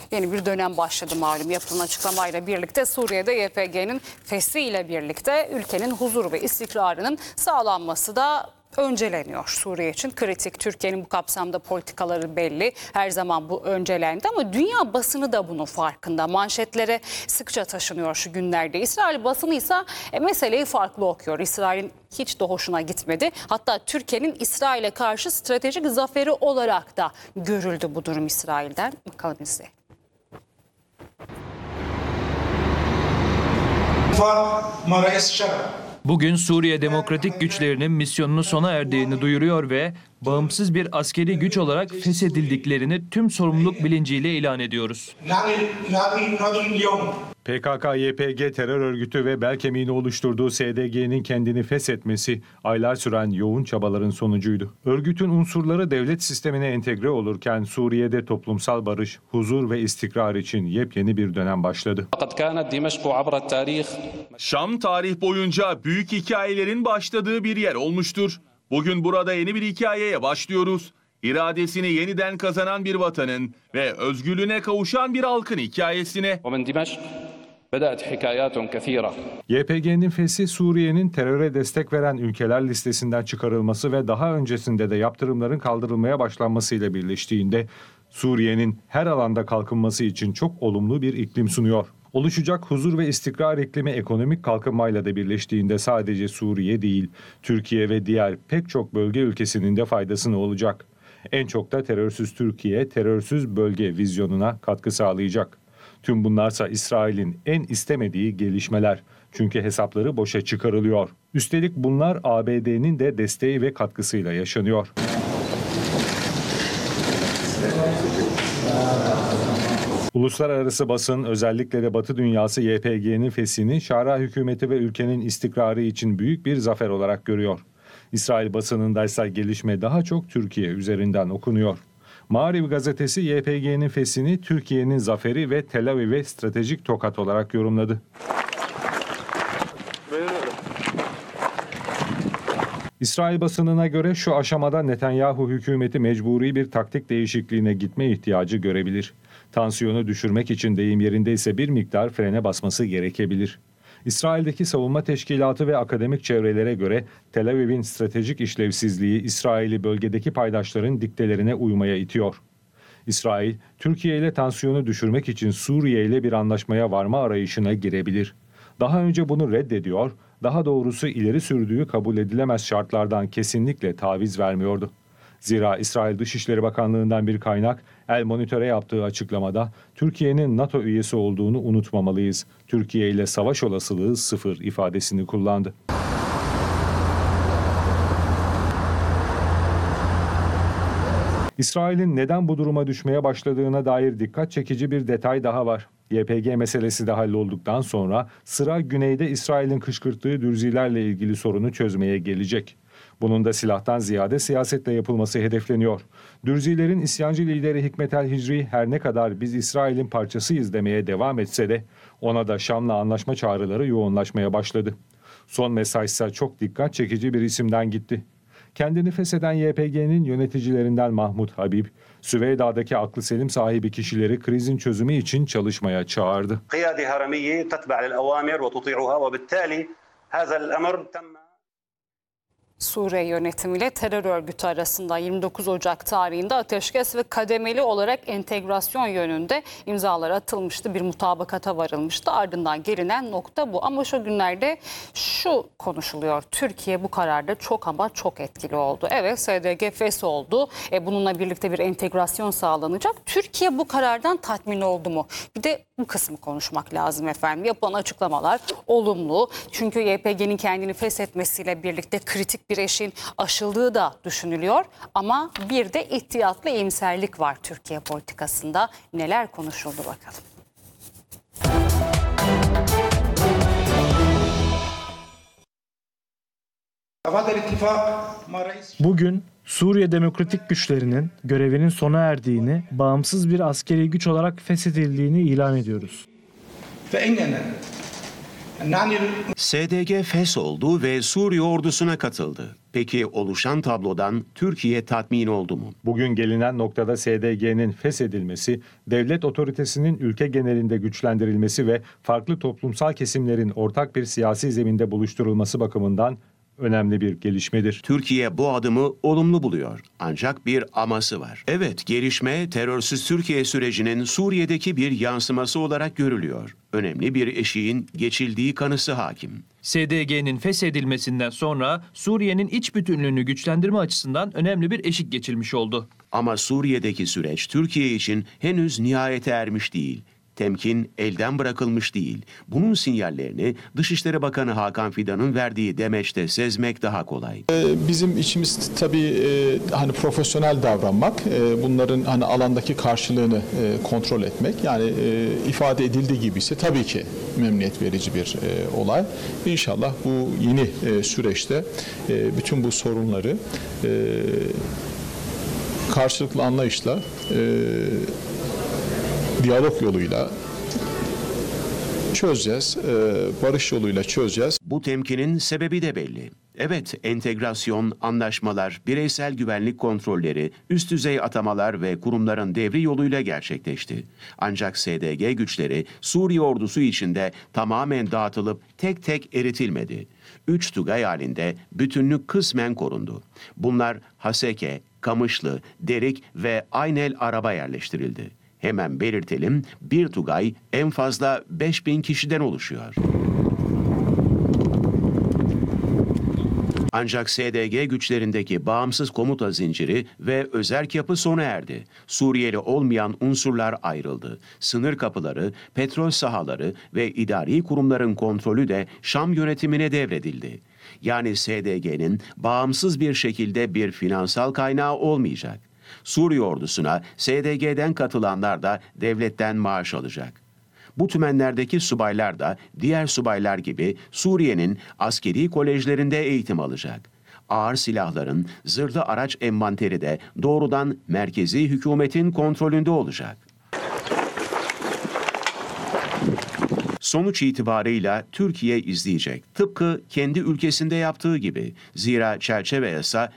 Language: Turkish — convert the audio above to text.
Yeni bir dönem başladı malum. Yapılan açıklamayla birlikte Suriye'de YPG'nin feshiyle birlikte ülkenin huzur ve istikrarının sağlanması da önceleniyor. Suriye için kritik. Türkiye'nin bu kapsamda politikaları belli. Her zaman bu öncelendi ama dünya basını da bunun farkında. Manşetlere sıkça taşınıyor şu günlerde. İsrail basını ise meseleyi farklı okuyor. İsrail'in hiç de hoşuna gitmedi. Hatta Türkiye'nin İsrail'e karşı stratejik zaferi olarak da görüldü bu durum İsrail'den. Bakalım izleyelim. Bugün Suriye Demokratik Güçlerinin misyonunu sona erdiğini duyuruyor ve bağımsız bir askeri güç olarak feshedildiklerini tüm sorumluluk bilinciyle ilan ediyoruz. PKK-YPG terör örgütü ve bel kemiğini oluşturduğu SDG'nin kendini feshetmesi aylar süren yoğun çabaların sonucuydu. Örgütün unsurları devlet sistemine entegre olurken Suriye'de toplumsal barış, huzur ve istikrar için yepyeni bir dönem başladı. Şam tarih boyunca büyük hikayelerin başladığı bir yer olmuştur. Bugün burada yeni bir hikayeye başlıyoruz. İradesini yeniden kazanan bir vatanın ve özgürlüğüne kavuşan bir halkın hikayesine. YPG'nin feshi Suriye'nin teröre destek veren ülkeler listesinden çıkarılması ve daha öncesinde de yaptırımların kaldırılmaya başlanmasıyla birleştiğinde Suriye'nin her alanda kalkınması için çok olumlu bir iklim sunuyor. Oluşacak huzur ve istikrar iklimi ekonomik kalkınmayla da birleştiğinde sadece Suriye değil, Türkiye ve diğer pek çok bölge ülkesinin de faydasına olacak. En çok da terörsüz Türkiye, terörsüz bölge vizyonuna katkı sağlayacak. Tüm bunlarsa İsrail'in en istemediği gelişmeler. Çünkü hesapları boşa çıkarılıyor. Üstelik bunlar ABD'nin de desteği ve katkısıyla yaşanıyor. Uluslararası basın, özellikle de Batı dünyası YPG'nin feshini Şara hükümeti ve ülkenin istikrarı için büyük bir zafer olarak görüyor. İsrail basınındaysa gelişme daha çok Türkiye üzerinden okunuyor. Maariv gazetesi YPG'nin feshini Türkiye'nin zaferi ve Tel Aviv'e stratejik tokat olarak yorumladı. İsrail basınına göre şu aşamada Netanyahu hükümeti mecburi bir taktik değişikliğine gitme ihtiyacı görebilir. Tansiyonu düşürmek için deyim yerindeyse bir miktar frene basması gerekebilir. İsrail'deki savunma teşkilatı ve akademik çevrelere göre Tel Aviv'in stratejik işlevsizliği İsrail'i bölgedeki paydaşların diktelerine uymaya itiyor. İsrail, Türkiye ile tansiyonu düşürmek için Suriye ile bir anlaşmaya varma arayışına girebilir. Daha önce bunu reddediyor, daha doğrusu ileri sürdüğü kabul edilemez şartlardan kesinlikle taviz vermiyordu. Zira İsrail Dışişleri Bakanlığı'ndan bir kaynak El Monitör'e yaptığı açıklamada Türkiye'nin NATO üyesi olduğunu unutmamalıyız. Türkiye ile savaş olasılığı sıfır ifadesini kullandı. İsrail'in neden bu duruma düşmeye başladığına dair dikkat çekici bir detay daha var. YPG meselesi de hallolduktan sonra sıra güneyde İsrail'in kışkırttığı dürzilerle ilgili sorunu çözmeye gelecek. Bunun da silahtan ziyade siyasetle yapılması hedefleniyor. Dürzilerin isyancı lideri Hikmet el-Hicri her ne kadar biz İsrail'in parçasıyız demeye devam etse de ona da Şam'la anlaşma çağrıları yoğunlaşmaya başladı. Son mesajsa çok dikkat çekici bir isimden gitti. Kendini fesheden YPG'nin yöneticilerinden Mahmut Habib, Süveyda'daki aklı selim sahibi kişileri krizin çözümü için çalışmaya çağırdı. Suriye yönetimiyle terör örgütü arasında 29 Ocak tarihinde ateşkes ve kademeli olarak entegrasyon yönünde imzalar atılmıştı. Bir mutabakata varılmıştı. Ardından gelinen nokta bu. Ama şu günlerde şu konuşuluyor. Türkiye bu kararda çok ama çok etkili oldu. Evet, SDG fesh oldu. Bununla birlikte bir entegrasyon sağlanacak. Türkiye bu karardan tatmin oldu mu? Bir de bu kısmı konuşmak lazım efendim. Yapılan açıklamalar olumlu. Çünkü YPG'nin kendini feshetmesiyle birlikte kritik bir eşiğin aşıldığı da düşünülüyor. Ama bir de ihtiyatlı iyimserlik var Türkiye politikasında. Neler konuşuldu bakalım. Bugün Suriye Demokratik Güçlerinin görevinin sona erdiğini, bağımsız bir askeri güç olarak feshedildiğini ilan ediyoruz. SDG fesh oldu ve Suriye ordusuna katıldı. Peki oluşan tablodan Türkiye tatmin oldu mu? Bugün gelinen noktada SDG'nin feshedilmesi, devlet otoritesinin ülke genelinde güçlendirilmesi ve farklı toplumsal kesimlerin ortak bir siyasi zeminde buluşturulması bakımından önemli bir gelişmedir. Türkiye bu adımı olumlu buluyor. Ancak bir aması var. Evet, gelişme terörsüz Türkiye sürecinin Suriye'deki bir yansıması olarak görülüyor. Önemli bir eşiğin geçildiği kanısı hakim. SDG'nin feshedilmesinden sonra Suriye'nin iç bütünlüğünü güçlendirme açısından önemli bir eşik geçilmiş oldu. Ama Suriye'deki süreç Türkiye için henüz nihayete ermiş değil. Temkin elden bırakılmış değil. Bunun sinyallerini Dışişleri Bakanı Hakan Fidan'ın verdiği demeçte sezmek daha kolay. Bizim içimiz tabii hani profesyonel davranmak, bunların hani alandaki karşılığını kontrol etmek. Yani ifade edildiği gibi ise tabii ki memnuniyet verici bir olay. İnşallah bu yeni süreçte bütün bu sorunları karşılıklı anlayışla, diyalog yoluyla çözeceğiz, barış yoluyla çözeceğiz. Bu temkinin sebebi de belli. Evet, entegrasyon, anlaşmalar, bireysel güvenlik kontrolleri, üst düzey atamalar ve kurumların devri yoluyla gerçekleşti. Ancak SDG güçleri Suriye ordusu içinde tamamen dağıtılıp tek tek eritilmedi. 3 tugay halinde bütünlük kısmen korundu. Bunlar Haseke, Kamışlı, Derik ve Aynel Arab'a yerleştirildi. Hemen belirtelim, bir tugay en fazla 5000 kişiden oluşuyor. Ancak SDG güçlerindeki bağımsız komuta zinciri ve özerk yapı sona erdi. Suriyeli olmayan unsurlar ayrıldı. Sınır kapıları, petrol sahaları ve idari kurumların kontrolü de Şam yönetimine devredildi. Yani SDG'nin bağımsız bir şekilde bir finansal kaynağı olmayacak. Suriye ordusuna SDG'den katılanlar da devletten maaş alacak. Bu tümenlerdeki subaylar da diğer subaylar gibi Suriye'nin askeri kolejlerinde eğitim alacak. Ağır silahların, zırhlı araç envanteri de doğrudan merkezi hükümetin kontrolünde olacak. Sonuç itibarıyla Türkiye izleyecek. Tıpkı kendi ülkesinde yaptığı gibi. Zira çerçeve yasa